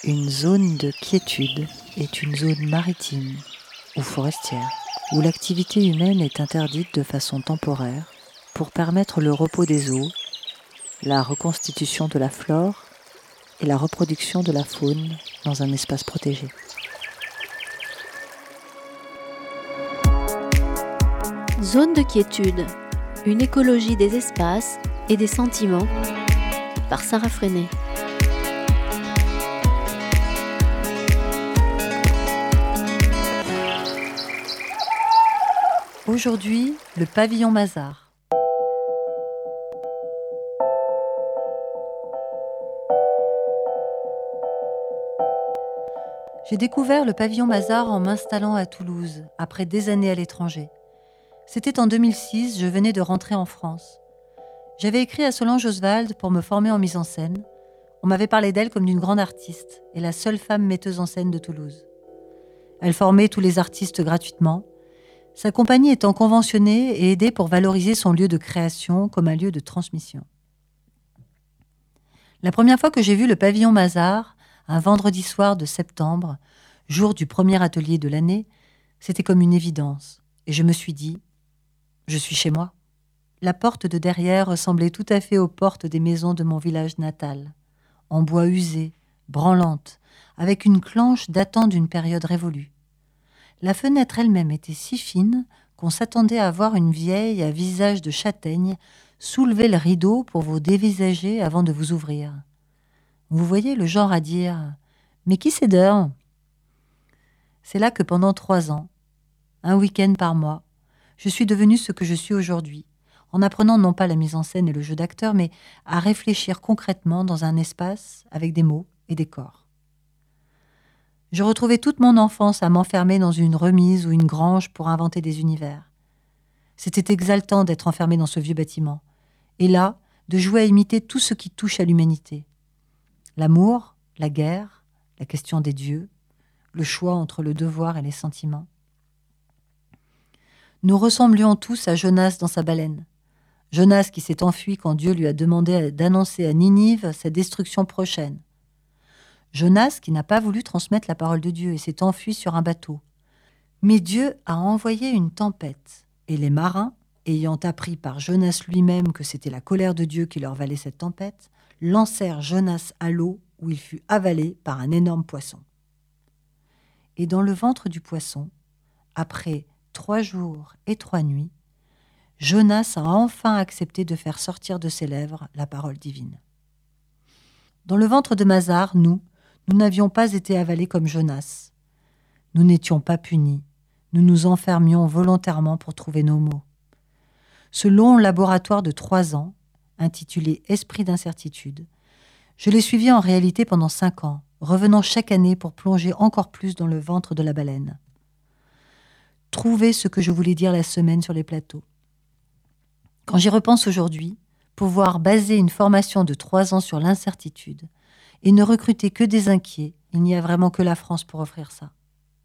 Une zone de quiétude est une zone maritime ou forestière où l'activité humaine est interdite de façon temporaire pour permettre le repos des eaux, la reconstitution de la flore et la reproduction de la faune dans un espace protégé. Zone de quiétude, une écologie des espaces et des sentiments, par Sarah Freinet. Aujourd'hui, le pavillon Mazars. J'ai découvert le pavillon Mazars en m'installant à Toulouse, après des années à l'étranger. C'était en 2006, je venais de rentrer en France. J'avais écrit à Solange Oswald pour me former en mise en scène. On m'avait parlé d'elle comme d'une grande artiste et la seule femme metteuse en scène de Toulouse. Elle formait tous les artistes gratuitement, sa compagnie étant conventionnée et aidée pour valoriser son lieu de création comme un lieu de transmission. La première fois que j'ai vu le pavillon Mazars, un vendredi soir de septembre, jour du premier atelier de l'année, c'était comme une évidence. Et je me suis dit, je suis chez moi. La porte de derrière ressemblait tout à fait aux portes des maisons de mon village natal, en bois usé, branlante, avec une clanche datant d'une période révolue. La fenêtre elle-même était si fine qu'on s'attendait à voir une vieille à visage de châtaigne soulever le rideau pour vous dévisager avant de vous ouvrir. Vous voyez le genre à dire « Mais qui c'est d'heure ?» C'est là que pendant 3 ans, un week-end par mois, je suis devenue ce que je suis aujourd'hui, en apprenant non pas la mise en scène et le jeu d'acteur, mais à réfléchir concrètement dans un espace avec des mots et des corps. Je retrouvais toute mon enfance à m'enfermer dans une remise ou une grange pour inventer des univers. C'était exaltant d'être enfermé dans ce vieux bâtiment, et là, de jouer à imiter tout ce qui touche à l'humanité. L'amour, la guerre, la question des dieux, le choix entre le devoir et les sentiments. Nous ressemblions tous à Jonas dans sa baleine. Jonas qui s'est enfui quand Dieu lui a demandé d'annoncer à Ninive sa destruction prochaine. Jonas qui n'a pas voulu transmettre la parole de Dieu et s'est enfui sur un bateau. Mais Dieu a envoyé une tempête, et les marins, ayant appris par Jonas lui-même que c'était la colère de Dieu qui leur valait cette tempête, lancèrent Jonas à l'eau où il fut avalé par un énorme poisson. Et dans le ventre du poisson, après 3 jours et 3 nuits, Jonas a enfin accepté de faire sortir de ses lèvres la parole divine. Dans le ventre de Mazars, nous n'avions pas été avalés comme Jonas. Nous n'étions pas punis. Nous nous enfermions volontairement pour trouver nos mots. Ce long laboratoire de 3 ans, intitulé « Esprit d'incertitude », je l'ai suivi en réalité pendant 5 ans, revenant chaque année pour plonger encore plus dans le ventre de la baleine. Trouver ce que je voulais dire la semaine sur les plateaux. Quand j'y repense aujourd'hui, pouvoir baser une formation de 3 ans sur l'incertitude et ne recruter que des inquiets, il n'y a vraiment que la France pour offrir ça.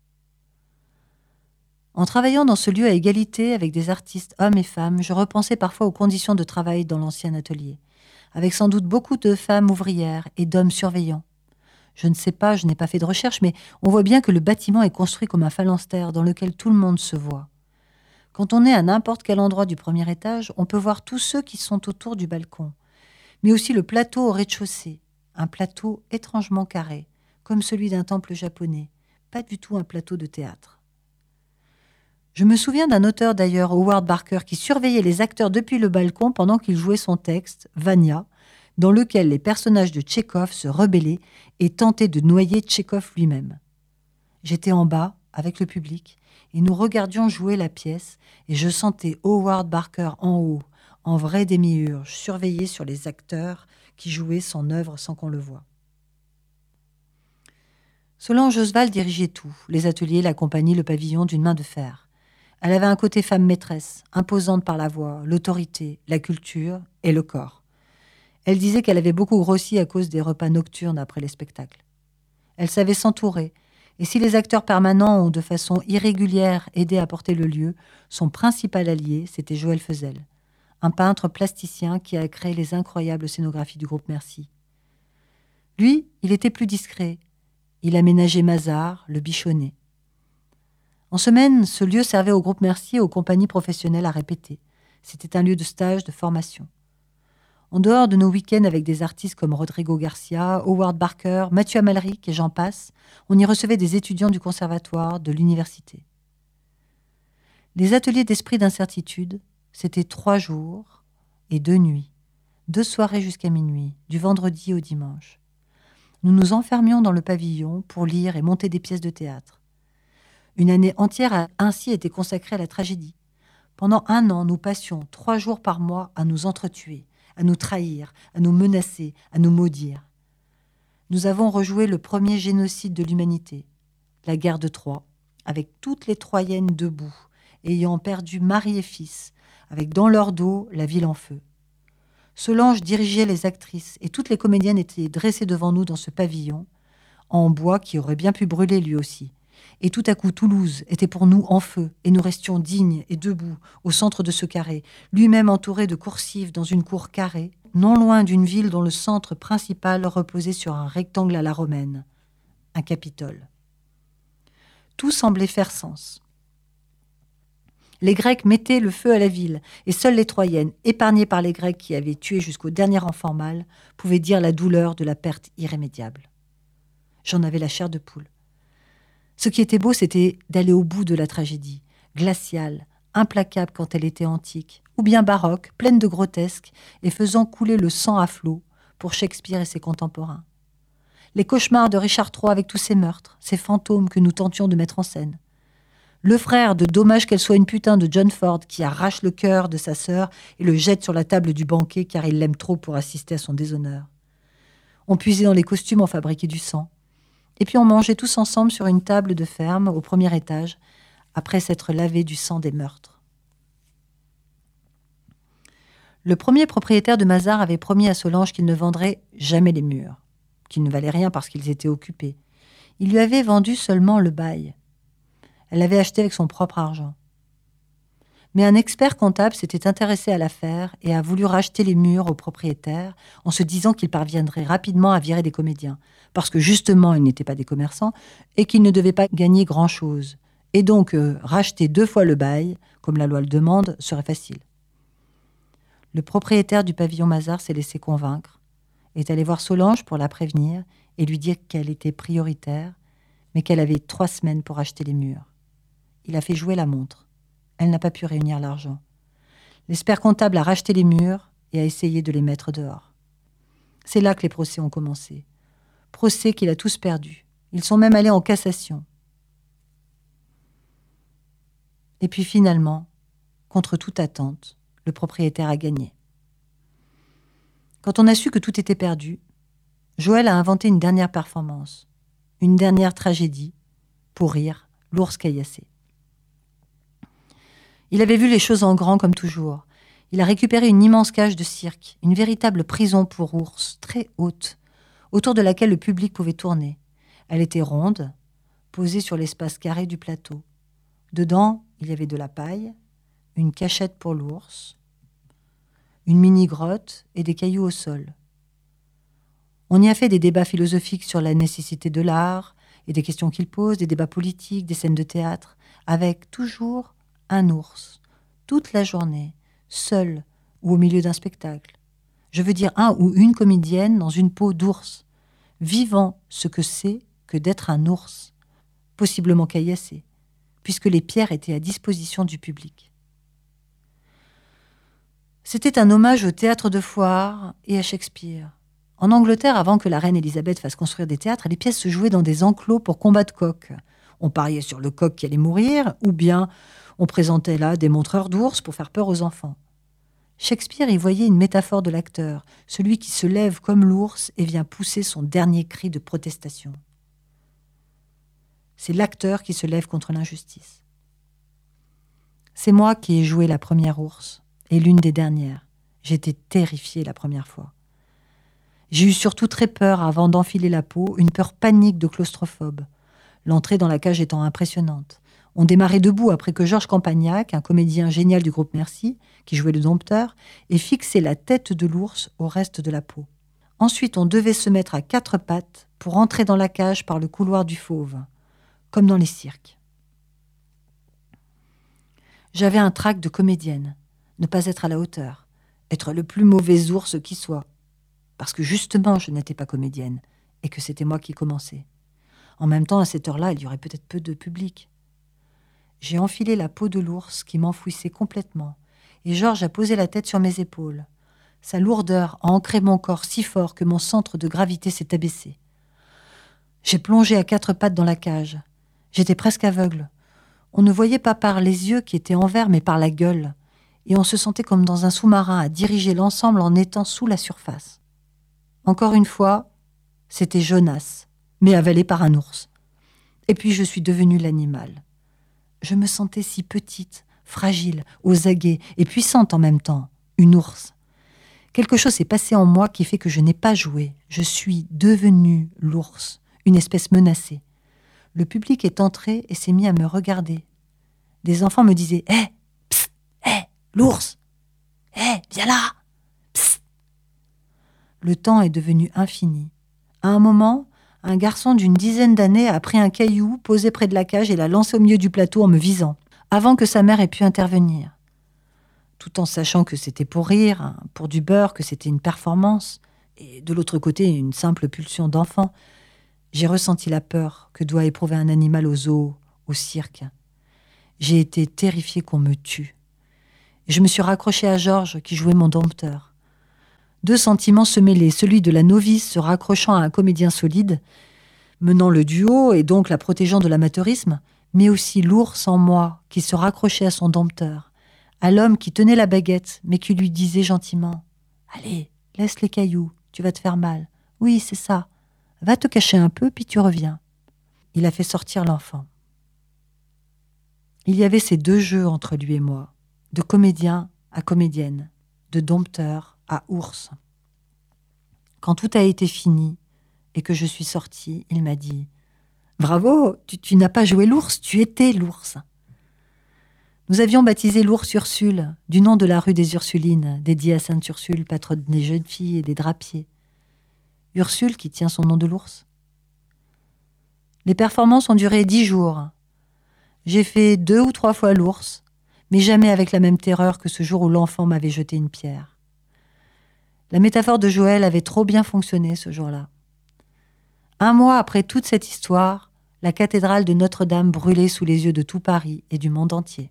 En travaillant dans ce lieu à égalité avec des artistes hommes et femmes, je repensais parfois aux conditions de travail dans l'ancien atelier, avec sans doute beaucoup de femmes ouvrières et d'hommes surveillants. Je ne sais pas, je n'ai pas fait de recherche, mais on voit bien que le bâtiment est construit comme un phalanstère dans lequel tout le monde se voit. Quand on est à n'importe quel endroit du premier étage, on peut voir tous ceux qui sont autour du balcon, mais aussi le plateau au rez-de-chaussée, un plateau étrangement carré, comme celui d'un temple japonais, pas du tout un plateau de théâtre. Je me souviens d'un auteur d'ailleurs, Howard Barker, qui surveillait les acteurs depuis le balcon pendant qu'il jouait son texte, Vania, dans lequel les personnages de Tchekhov se rebellaient et tentaient de noyer Tchekhov lui-même. J'étais en bas, avec le public, et nous regardions jouer la pièce, et je sentais Howard Barker en haut, en vrai démiurge, surveillé sur les acteurs qui jouaient son œuvre sans qu'on le voie. Solange Oswald dirigeait tout, les ateliers, la compagnie, le pavillon d'une main de fer. Elle avait un côté femme maîtresse, imposante par la voix, l'autorité, la culture et le corps. Elle disait qu'elle avait beaucoup grossi à cause des repas nocturnes après les spectacles. Elle savait s'entourer, et si les acteurs permanents ont de façon irrégulière aidé à porter le lieu, son principal allié, c'était Joël Fezel, un peintre plasticien qui a créé les incroyables scénographies du groupe Merci. Lui, il était plus discret, Il aménageait Mazars, le bichonnait. En semaine, ce lieu servait au groupe Merci et aux compagnies professionnelles à répéter. C'était un lieu de stage, de formation. En dehors de nos week-ends avec des artistes comme Rodrigo Garcia, Howard Barker, Mathieu Amalric et j'en passe, on y recevait des étudiants du conservatoire, de l'université. Les ateliers d'esprit d'incertitude, c'était 3 jours et 2 nuits, 2 soirées jusqu'à minuit, du vendredi au dimanche. Nous nous enfermions dans le pavillon pour lire et monter des pièces de théâtre. Une année entière a ainsi été consacrée à la tragédie. Pendant 1 an, nous passions 3 jours par mois à nous entretuer, à nous trahir, à nous menacer, à nous maudire. Nous avons rejoué le premier génocide de l'humanité, la guerre de Troie, avec toutes les Troyennes debout, ayant perdu mari et fils, avec dans leur dos la ville en feu. Solange dirigeait les actrices et toutes les comédiennes étaient dressées devant nous dans ce pavillon, en bois qui aurait bien pu brûler lui aussi. Et tout à coup, Toulouse était pour nous en feu, et nous restions dignes et debout au centre de ce carré, lui-même entouré de coursives dans une cour carrée, non loin d'une ville dont le centre principal reposait sur un rectangle à la romaine, un Capitole. Tout semblait faire sens. Les Grecs mettaient le feu à la ville, et seules les Troyennes, épargnées par les Grecs qui avaient tué jusqu'au dernier enfant mâle, pouvaient dire la douleur de la perte irrémédiable. J'en avais la chair de poule. Ce qui était beau, c'était d'aller au bout de la tragédie, glaciale, implacable quand elle était antique, ou bien baroque, pleine de grotesques, et faisant couler le sang à flots pour Shakespeare et ses contemporains. Les cauchemars de Richard III avec tous ses meurtres, ces fantômes que nous tentions de mettre en scène. Le frère de Dommage qu'elle soit une putain de John Ford qui arrache le cœur de sa sœur et le jette sur la table du banquet car il l'aime trop pour assister à son déshonneur. On puisait dans les costumes, on fabriquait du sang. Et puis on mangeait tous ensemble sur une table de ferme au premier étage, après s'être lavé du sang des meurtres. Le premier propriétaire de Mazars avait promis à Solange qu'il ne vendrait jamais les murs, qu'ils ne valaient rien parce qu'ils étaient occupés. Il lui avait vendu seulement le bail. Elle l'avait acheté avec son propre argent. Mais un expert comptable s'était intéressé à l'affaire et a voulu racheter les murs au propriétaire en se disant qu'il parviendrait rapidement à virer des comédiens, parce que justement ils n'étaient pas des commerçants et qu'ils ne devaient pas gagner grand-chose. Et donc racheter 2 fois le bail, comme la loi le demande, serait facile. Le propriétaire du pavillon Mazars s'est laissé convaincre, est allé voir Solange pour la prévenir et lui dire qu'elle était prioritaire, mais qu'elle avait 3 semaines pour acheter les murs. Il a fait jouer la montre. Elle n'a pas pu réunir l'argent. L'expert comptable a racheté les murs et a essayé de les mettre dehors. C'est là que les procès ont commencé. Procès qu'il a tous perdus. Ils sont même allés en cassation. Et puis finalement, contre toute attente, le propriétaire a gagné. Quand on a su que tout était perdu, Joël a inventé une dernière performance, une dernière tragédie, pour rire, l'ours caillassé. Il avait vu les choses en grand comme toujours. Il a récupéré une immense cage de cirque, une véritable prison pour ours, très haute, autour de laquelle le public pouvait tourner. Elle était ronde, posée sur l'espace carré du plateau. Dedans, il y avait de la paille, une cachette pour l'ours, une mini-grotte et des cailloux au sol. On y a fait des débats philosophiques sur la nécessité de l'art et des questions qu'il pose, des débats politiques, des scènes de théâtre, avec toujours un ours, toute la journée, seul ou au milieu d'un spectacle. Je veux dire un ou une comédienne dans une peau d'ours, vivant ce que c'est que d'être un ours, possiblement caillassé, puisque les pierres étaient à disposition du public. C'était un hommage au théâtre de foire et à Shakespeare. En Angleterre, avant que la reine Élisabeth fasse construire des théâtres, les pièces se jouaient dans des enclos pour combat de coqs. On pariait sur le coq qui allait mourir, ou bien on présentait là des montreurs d'ours pour faire peur aux enfants. Shakespeare y voyait une métaphore de l'acteur, celui qui se lève comme l'ours et vient pousser son dernier cri de protestation. C'est l'acteur qui se lève contre l'injustice. C'est moi qui ai joué la première ours, et l'une des dernières. J'étais terrifiée la première fois. J'ai eu surtout très peur avant d'enfiler la peau, une peur panique de claustrophobe, l'entrée dans la cage étant impressionnante. On démarrait debout après que Georges Campagnac, un comédien génial du groupe Merci, qui jouait le dompteur, ait fixé la tête de l'ours au reste de la peau. Ensuite, on devait se mettre à 4 pattes pour entrer dans la cage par le couloir du fauve, comme dans les cirques. J'avais un trac de comédienne, ne pas être à la hauteur, être le plus mauvais ours qui soit, parce que justement je n'étais pas comédienne et que c'était moi qui commençais. En même temps, à cette heure-là, il y aurait peut-être peu de public. J'ai enfilé la peau de l'ours qui m'enfouissait complètement, et Georges a posé la tête sur mes épaules. Sa lourdeur a ancré mon corps si fort que mon centre de gravité s'est abaissé. J'ai plongé à 4 pattes dans la cage. J'étais presque aveugle. On ne voyait pas par les yeux qui étaient en verre, mais par la gueule, et on se sentait comme dans un sous-marin à diriger l'ensemble en étant sous la surface. Encore une fois, c'était Jonas, mais avalé par un ours. Et puis je suis devenue l'animal. Je me sentais si petite, fragile, aux aguets et puissante en même temps, une ours. Quelque chose s'est passé en moi qui fait que je n'ai pas joué. Je suis devenue l'ours, une espèce menacée. Le public est entré et s'est mis à me regarder. Des enfants me disaient « Hé, psst, hé, l'ours, hé, viens là, psst !» Le temps est devenu infini. À un moment, un garçon d'une dizaine d'années a pris un caillou posé près de la cage et l'a lancé au milieu du plateau en me visant, avant que sa mère ait pu intervenir. Tout en sachant que c'était pour rire, pour du beurre, que c'était une performance, et de l'autre côté, une simple pulsion d'enfant, j'ai ressenti la peur que doit éprouver un animal au zoo, au cirque. J'ai été terrifiée qu'on me tue. Et je me suis raccrochée à Georges qui jouait mon dompteur. 2 sentiments se mêlaient, celui de la novice se raccrochant à un comédien solide, menant le duo et donc la protégeant de l'amateurisme, mais aussi l'ours en moi qui se raccrochait à son dompteur, à l'homme qui tenait la baguette mais qui lui disait gentiment « Allez, laisse les cailloux, tu vas te faire mal. Oui, c'est ça. Va te cacher un peu, puis tu reviens. » Il a fait sortir l'enfant. Il y avait ces 2 jeux entre lui et moi, de comédien à comédienne, de dompteur à ours. Quand tout a été fini et que je suis sortie, il m'a dit « Bravo, tu n'as pas joué l'ours, tu étais l'ours. » Nous avions baptisé l'ours Ursule, du nom de la rue des Ursulines, dédiée à Sainte Ursule, patronne des jeunes filles et des drapiers. Ursule qui tient son nom de l'ours. Les performances ont duré 10 jours. J'ai fait 2 ou 3 fois l'ours, mais jamais avec la même terreur que ce jour où l'enfant m'avait jeté une pierre. La métaphore de Joël avait trop bien fonctionné ce jour-là. 1 mois après toute cette histoire, la cathédrale de Notre-Dame brûlait sous les yeux de tout Paris et du monde entier.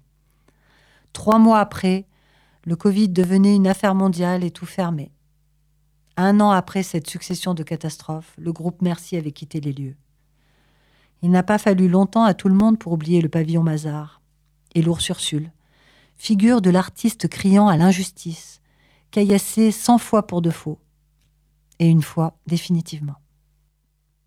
3 mois après, le Covid devenait une affaire mondiale et tout fermait. 1 an après cette succession de catastrophes, le groupe Merci avait quitté les lieux. Il n'a pas fallu longtemps à tout le monde pour oublier le pavillon Mazars et l'ours Ursule, figure de l'artiste criant à l'injustice, caillassé 100 fois pour de faux, et une fois définitivement.